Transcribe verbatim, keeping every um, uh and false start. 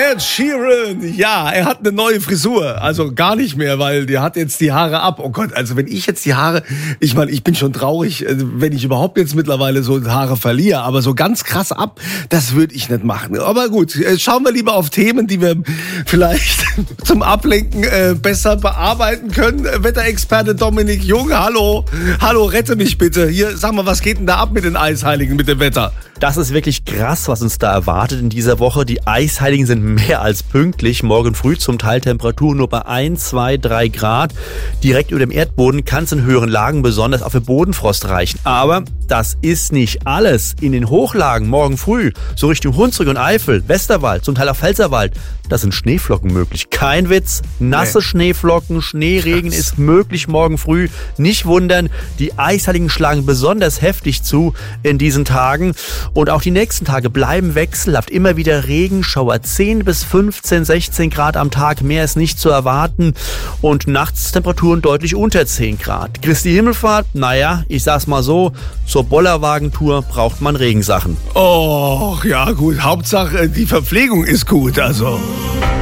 Ed Sheeran, ja, er hat eine neue Frisur. Also gar nicht mehr, weil der hat jetzt die Haare ab. Oh Gott, also wenn ich jetzt die Haare, ich meine, ich bin schon traurig, wenn ich überhaupt jetzt mittlerweile so Haare verliere, aber so ganz krass ab, das würde ich nicht machen. Aber gut, schauen wir lieber auf Themen, die wir vielleicht zum Ablenken äh, besser bearbeiten können. Wetterexperte Dominik Jung, hallo, hallo, rette mich bitte. Hier, sag mal, was geht denn da ab mit den Eisheiligen, mit dem Wetter? Das ist wirklich krass, was uns da erwartet in dieser Woche. Die Eisheiligen sind mehr als pünktlich. Morgen früh zum Teil Temperaturen nur bei eins, zwei, drei Grad. Direkt über dem Erdboden kann es in höheren Lagen besonders auf den Bodenfrost reichen. Aber das ist nicht alles. In den Hochlagen morgen früh, so Richtung Hunsrück und Eifel, Westerwald, zum Teil auch Pfälzerwald, da sind Schneeflocken möglich. Kein Witz, nasse nee. Schneeflocken, Schneeregen Krass. ist möglich morgen früh. Nicht wundern, die Eisheiligen schlagen besonders heftig zu in diesen Tagen. Und auch die nächsten Tage bleiben wechselhaft. Immer wieder Regenschauer, zehn bis fünfzehn, sechzehn Grad am Tag. Mehr ist nicht zu erwarten. Und nachts Temperaturen deutlich unter zehn Grad. Christi Himmelfahrt, naja, ich sag's mal so, zur Bollerwagentour braucht man Regensachen. Oh, ja gut, Hauptsache die Verpflegung ist gut, also...